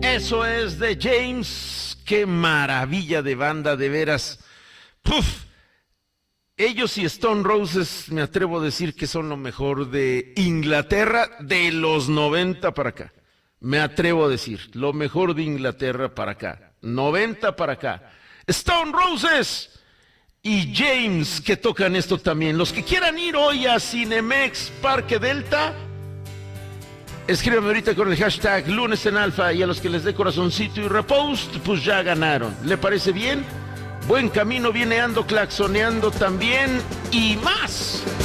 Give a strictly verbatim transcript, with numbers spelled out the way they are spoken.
Eso es de James. Qué maravilla de banda, de veras. Puf. Ellos y Stone Roses, me atrevo a decir que son lo mejor de Inglaterra de los noventa para acá. Me atrevo a decir, lo mejor de Inglaterra para acá. noventa para acá. Stone Roses y James que tocan esto también. Los que quieran ir hoy a Cinemex Parque Delta, escríbeme ahorita con el hashtag Lunes en Alfa, y a los que les dé corazoncito y repost, pues ya ganaron. ¿Le parece bien? Buen camino, viene Ando claxoneando también y más.